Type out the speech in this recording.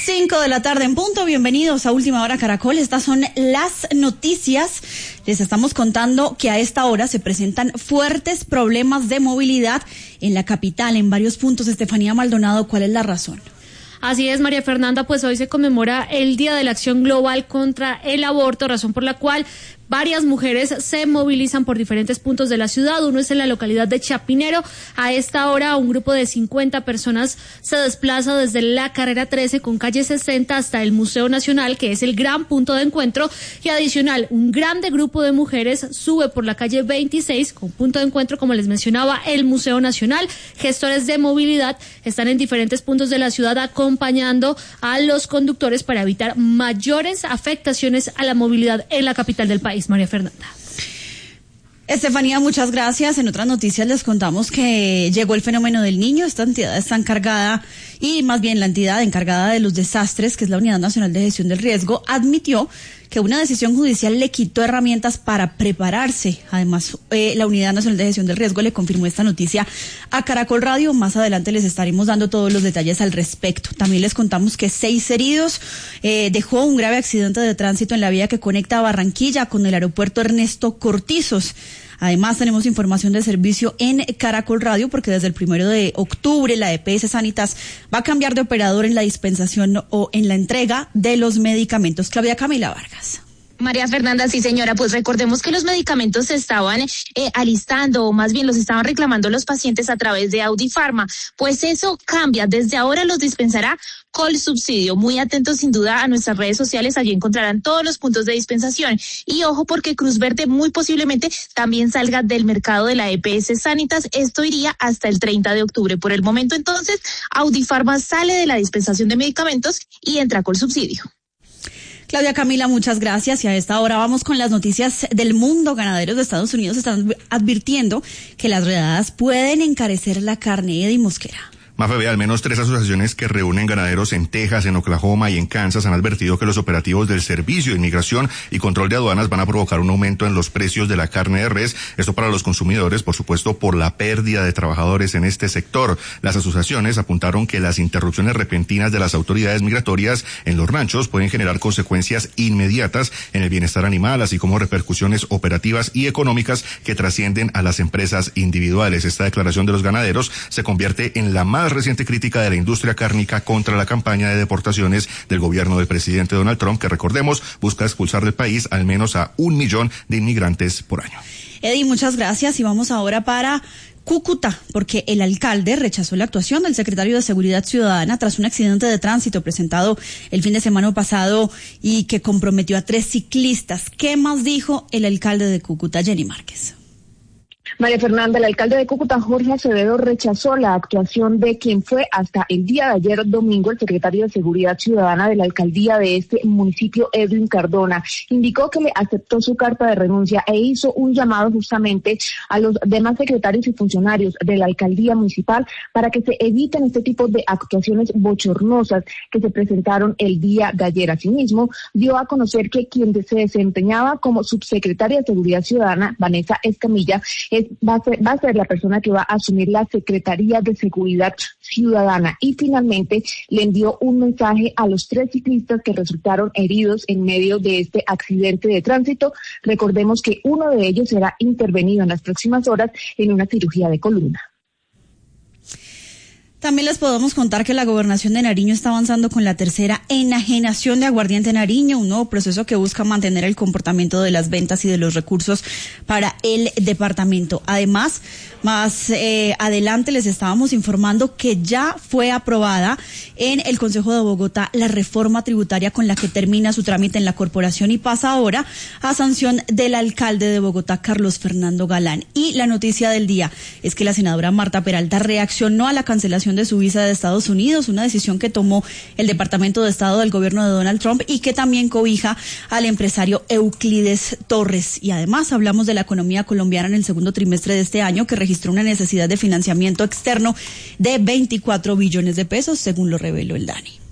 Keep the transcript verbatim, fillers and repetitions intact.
Cinco de la tarde en punto, bienvenidos a Última Hora Caracol. Estas son las noticias. Les estamos contando que a esta hora se presentan fuertes problemas de movilidad en la capital, en varios puntos. Estefanía Maldonado, ¿cuál es la razón? Así es, María Fernanda, pues hoy se conmemora el Día de la Acción Global contra el Aborto, razón por la cual varias mujeres se movilizan por diferentes puntos de la ciudad. Uno es en la localidad de Chapinero. A esta hora, un grupo de cincuenta personas se desplaza desde la carrera trece con calle sesenta hasta el Museo Nacional, que es el gran punto de encuentro. Y adicional, un grande grupo de mujeres sube por la calle veintiséis con punto de encuentro, como les mencionaba, el Museo Nacional. Gestores de movilidad están en diferentes puntos de la ciudad acompañando a los conductores para evitar mayores afectaciones a la movilidad en la capital del país. María Fernanda. Estefanía, muchas gracias. En otras noticias les contamos que llegó el fenómeno del Niño. Esta entidad está encargada, y más bien la entidad encargada de los desastres, que es la Unidad Nacional de Gestión del Riesgo, admitió que una decisión judicial le quitó herramientas para prepararse. Además, eh, la Unidad Nacional de Gestión del Riesgo le confirmó esta noticia a Caracol Radio. Más adelante les estaremos dando todos los detalles al respecto. También les contamos que seis heridos eh, dejó un grave accidente de tránsito en la vía que conecta a Barranquilla con el aeropuerto Ernesto Cortizos. Además, tenemos información de servicio en Caracol Radio, porque desde el primero de octubre la E P S Sanitas va a cambiar de operador en la dispensación o en la entrega de los medicamentos. Claudia Camila Vargas. María Fernanda, sí señora, pues recordemos que los medicamentos se estaban eh, alistando, o más bien los estaban reclamando los pacientes a través de Audifarma. Pues eso cambia, desde ahora los dispensará Colsubsidio. Muy atentos sin duda a nuestras redes sociales, allí encontrarán todos los puntos de dispensación. Y ojo, porque Cruz Verde muy posiblemente también salga del mercado de la E P S Sanitas. Esto iría hasta el treinta de octubre. Por el momento entonces, Audifarma sale de la dispensación de medicamentos y entra Colsubsidio. Claudia Camila, muchas gracias. Y a esta hora vamos con las noticias del mundo. Ganaderos de Estados Unidos están advirtiendo que las redadas pueden encarecer la carne. Eddie Mosquera. Mafe, al menos tres asociaciones que reúnen ganaderos en Texas, en Oklahoma y en Kansas han advertido que los operativos del Servicio de Inmigración y Control de Aduanas van a provocar un aumento en los precios de la carne de res. Esto para los consumidores, por supuesto, por la pérdida de trabajadores en este sector. Las asociaciones apuntaron que las interrupciones repentinas de las autoridades migratorias en los ranchos pueden generar consecuencias inmediatas en el bienestar animal, así como repercusiones operativas y económicas que trascienden a las empresas individuales. Esta declaración de los ganaderos se convierte en la más reciente crítica de la industria cárnica contra la campaña de deportaciones del gobierno del presidente Donald Trump, que recordemos busca expulsar del país al menos a un millón de inmigrantes por año. Eddie, muchas gracias, y vamos ahora para Cúcuta, porque el alcalde rechazó la actuación del secretario de Seguridad Ciudadana tras un accidente de tránsito presentado el fin de semana pasado y que comprometió a tres ciclistas. ¿Qué más dijo el alcalde de Cúcuta, Jenny Márquez? María Fernanda, el alcalde de Cúcuta, Jorge Acevedo, rechazó la actuación de quien fue hasta el día de ayer domingo el secretario de Seguridad Ciudadana de la alcaldía de este municipio, Edwin Cardona. Indicó que le aceptó su carta de renuncia e hizo un llamado justamente a los demás secretarios y funcionarios de la alcaldía municipal para que se eviten este tipo de actuaciones bochornosas que se presentaron el día de ayer. Asimismo, dio a conocer que quien se desempeñaba como subsecretaria de Seguridad Ciudadana, Vanessa Escamilla, es Va a, ser, va a ser la persona que va a asumir la Secretaría de Seguridad Ciudadana. Y finalmente le envió un mensaje a los tres ciclistas que resultaron heridos en medio de este accidente de tránsito. Recordemos que uno de ellos será intervenido en las próximas horas en una cirugía de columna. También les podemos contar que la Gobernación de Nariño está avanzando con la tercera enajenación de aguardiente Nariño, un nuevo proceso que busca mantener el comportamiento de las ventas y de los recursos para el departamento. Además, más eh, adelante les estábamos informando que ya fue aprobada en el Consejo de Bogotá la reforma tributaria con la que termina su trámite en la corporación y pasa ahora a sanción del alcalde de Bogotá, Carlos Fernando Galán. Y la noticia del día es que la senadora Marta Peralta reaccionó a la cancelación de su visa de Estados Unidos, una decisión que tomó el Departamento de Estado del gobierno de Donald Trump y que también cobija al empresario Euclides Torres. Y además hablamos de la economía colombiana en el segundo trimestre de este año, que registró una necesidad de financiamiento externo de veinticuatro billones de pesos, según lo reveló el DANI.